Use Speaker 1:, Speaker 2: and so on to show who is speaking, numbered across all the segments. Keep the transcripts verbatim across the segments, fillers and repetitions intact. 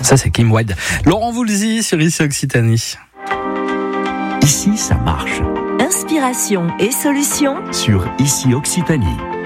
Speaker 1: Ça, c'est Kim Wade. Laurent Voulzy sur Ici Occitanie.
Speaker 2: Ici, ça marche.
Speaker 3: Inspiration et solutions
Speaker 2: Sur Ici Occitanie.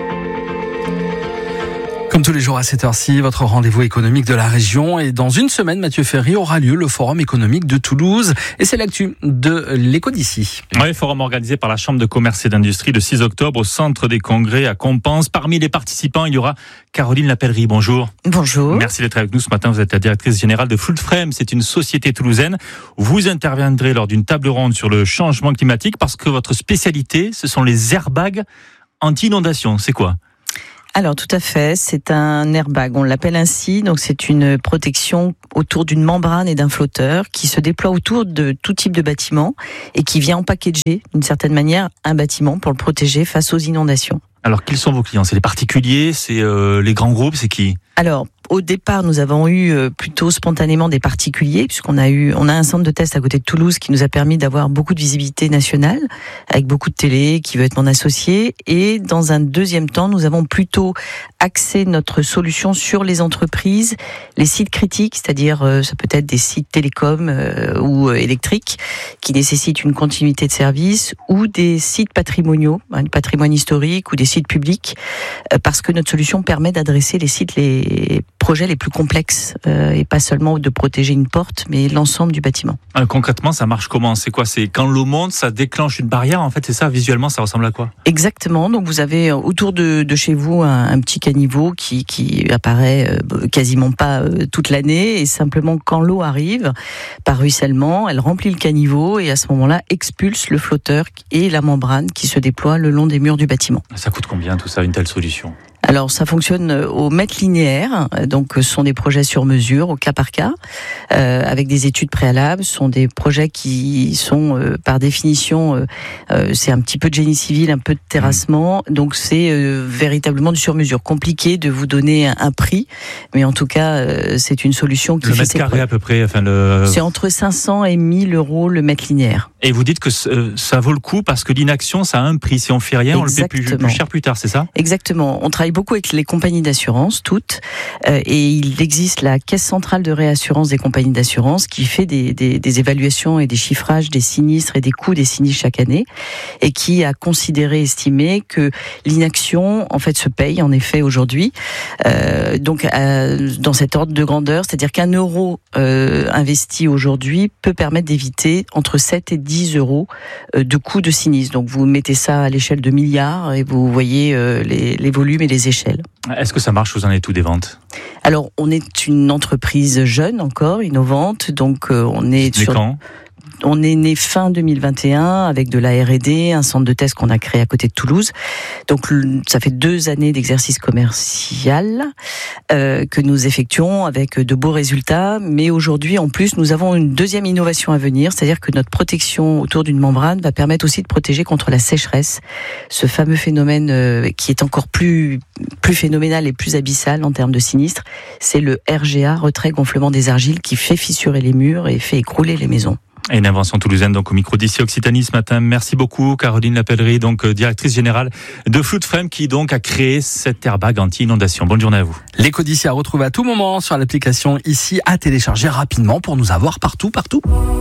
Speaker 1: Comme tous les jours à cette heure-ci, votre rendez-vous économique de la région. Et dans une semaine, Mathieu Ferry, aura lieu le Forum économique de Toulouse. Et c'est l'actu de l'éco d'ici.
Speaker 4: Oui, forum organisé par la Chambre de commerce et d'industrie le six octobre au Centre des congrès à Compense. Parmi les participants, il y aura Caroline Lapellerie. Bonjour.
Speaker 5: Bonjour.
Speaker 4: Merci d'être avec nous ce matin. Vous êtes la directrice générale de Floodframe. C'est une société toulousaine. Vous interviendrez lors d'une table ronde sur le changement climatique parce que votre spécialité, ce sont les airbags anti-inondation. C'est quoi ?
Speaker 5: Alors tout à fait, c'est un airbag, on l'appelle ainsi, donc c'est une protection autour d'une membrane et d'un flotteur qui se déploie autour de tout type de bâtiment et qui vient en packager d'une certaine manière un bâtiment pour le protéger face aux inondations.
Speaker 4: Alors quels sont vos clients ? C'est les particuliers, c'est euh, les grands groupes, c'est qui ?
Speaker 5: Alors, au départ, nous avons eu plutôt spontanément des particuliers, puisqu'on a eu, on a un centre de test à côté de Toulouse qui nous a permis d'avoir beaucoup de visibilité nationale, avec beaucoup de télé qui veut être mon associé. Et dans un deuxième temps, nous avons plutôt axé notre solution sur les entreprises, les sites critiques, c'est-à-dire ça peut être des sites télécoms euh, ou euh, électriques qui nécessitent une continuité de service, ou des sites patrimoniaux, un patrimoine historique, ou des sites publics, euh, parce que notre solution permet d'adresser les sites les les projets les plus complexes euh, et pas seulement de protéger une porte, mais l'ensemble du bâtiment.
Speaker 4: Euh, concrètement, ça marche comment ? C'est quoi ? C'est quand l'eau monte, ça déclenche une barrière, en fait, c'est ça ? Visuellement, ça ressemble à quoi ?
Speaker 5: Exactement. Donc, vous avez autour de, de chez vous un, un petit caniveau qui, qui apparaît euh, quasiment pas euh, toute l'année, et simplement quand l'eau arrive, par ruissellement, elle remplit le caniveau et à ce moment-là expulse le flotteur et la membrane qui se déploie le long des murs du bâtiment.
Speaker 4: Ça coûte combien tout ça, une telle solution ?
Speaker 5: Alors, ça fonctionne au mètre linéaire, donc ce sont des projets sur mesure, au cas par cas, euh, avec des études préalables. Ce sont des projets qui sont, euh, par définition, euh, euh, c'est un petit peu de génie civil, un peu de terrassement, donc c'est euh, véritablement du sur-mesure. Compliqué de vous donner un, un prix, mais en tout cas, euh, c'est une solution qui
Speaker 4: le
Speaker 5: fait
Speaker 4: mètre
Speaker 5: ses
Speaker 4: carré
Speaker 5: preuves.
Speaker 4: à peu près, enfin le.
Speaker 5: C'est entre cinq cents et mille euros le mètre linéaire.
Speaker 4: Et vous dites que ça vaut le coup parce que l'inaction, ça a un prix. Si on fait rien,
Speaker 5: Exactement.
Speaker 4: on le paie plus, plus cher plus tard, c'est ça ?
Speaker 5: Exactement. On travaille beaucoup avec les compagnies d'assurance, toutes, euh, et il existe la Caisse centrale de réassurance des compagnies d'assurance qui fait des, des, des évaluations et des chiffrages des sinistres et des coûts des sinistres chaque année, et qui a considéré, estimé que l'inaction, en fait, se paye, en effet, aujourd'hui. Euh, donc, euh, dans cet ordre de grandeur, c'est-à-dire qu'un euro euh, investi aujourd'hui peut permettre d'éviter entre sept et dix euros de coûts de sinistre. Donc, vous mettez ça à l'échelle de milliards et vous voyez euh, les, les volumes et les échelles.
Speaker 4: Est-ce que ça marche ? Vous en êtes où des ventes ?
Speaker 5: Alors, on est une entreprise jeune encore, innovante, donc euh, on est
Speaker 4: Mais
Speaker 5: sur...
Speaker 4: quand ?
Speaker 5: On est né fin deux mille vingt et un avec de la R et D, un centre de test qu'on a créé à côté de Toulouse. Donc ça fait deux années d'exercice commercial euh, que nous effectuons avec de beaux résultats. Mais aujourd'hui, en plus, nous avons une deuxième innovation à venir, c'est-à-dire que notre protection autour d'une membrane va permettre aussi de protéger contre la sécheresse, ce fameux phénomène euh, qui est encore plus plus phénoménal et plus abyssal en termes de sinistre. C'est le R G A, retrait gonflement des argiles, qui fait fissurer les murs et fait écrouler les maisons.
Speaker 4: Et une invention toulousaine, donc au micro d'Ici Occitanie ce matin. Merci beaucoup, Caroline Lapellerie, donc directrice générale de Floodframe, qui donc a créé cet airbag anti-inondation. Bonne journée à vous.
Speaker 1: L'éco d'ici à retrouver à tout moment sur l'application Ici, à télécharger rapidement pour nous avoir partout, partout.